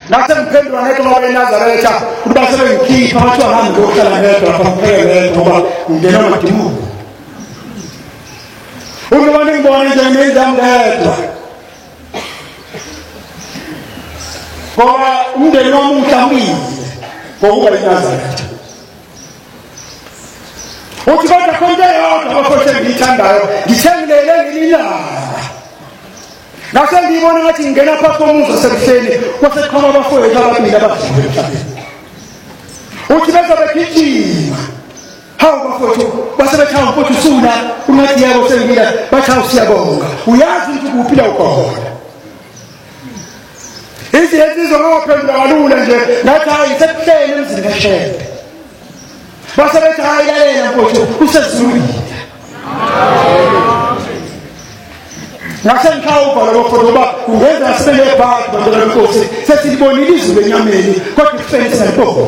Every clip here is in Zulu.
Nase mpendwa ngeke ngoba eNazaretha ukuthi basebengikhipha bathi ahambe ngokuhlala ngedwa baphele ngoba ngena madimu. Ungubani ngibona nje ngenza ngedwa. Ngoba umndeni wami uhlambile ngokuba eNazaretha. Uthi kodwa konke yodwa abafowethu engiyithandayo ngithengelele ngelilanga. Nase ngibona ngathi ngena phakathi komuzi wasebuhleni kwaseqhama abafowethu ababili abadlule emhlabeni. Uthi bese begijima. Hawu bafowethu basebethawu futhi usula ungathi yabo sengila bathawu siyabonga. Uyazi ukuthi kuphila ukhona. Izinto ngophendula kalula nje ngathi hayi sekuhleni emzini kaShembe. Basebethi hayi lalela mfowethu usezulile. Nase ngikhawuva lo mfowethu ba ungenza sibele ebhaki bandela lenkosi sethi libonile izulu enyameni kodwa ifeni selipho.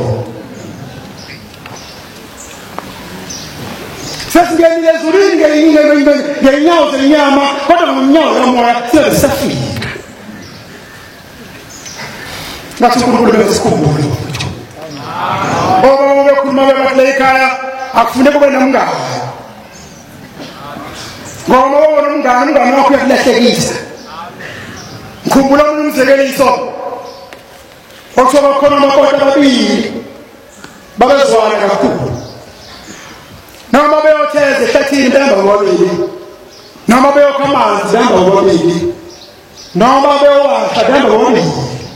Sesingenile ezulwini ngenyawo zenyama kodwa ngomnyawo kamoya sesafika. Ngathi uNkulunkulu besikhumbule. Ngoba bekhuluma bebahle ekhaya akufuneki kube nomngane. Ngoba wona umngane wakho uyakulahlekisa. Ngikhumbula umzekeliso. Othoba khona amakoti ababili babezwana kakhulu. Noma beyotheza ehlathini behamba bobabili. Noma beyokha amanzi behamba bobabili. Noma beyowasha behamba bobabili.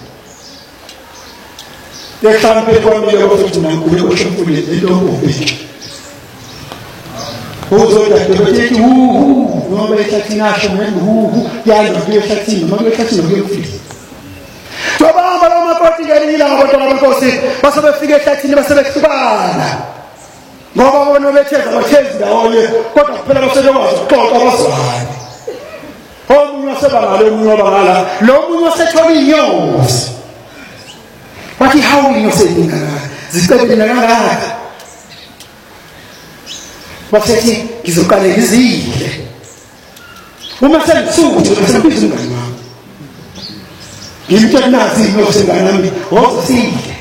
Yekhambe kwamile ukuthi nankulu oshofule entombi. Uzoda bethi noma ehlathini asho yalo ehlathini noma ehlathini ngiyofika. Tobamba lo makoti ngelila ngabantwana benkosi basebefika ehlathini basebehlukana. Ngoba bona betheza bathezi ndawonye kodwa kuphela basekwazi ukuxoxa abazwane. Omunye wasebangala omunye wabangala lo munye wasethola inyosi. Wathi hawu inyosi ingaka zicebile kangaka. Basethi ngizoqale ngizile. Uma sengisuku ngizobiza umngane wami. Ngimtshela nazi inyosi ngani nami wozisile.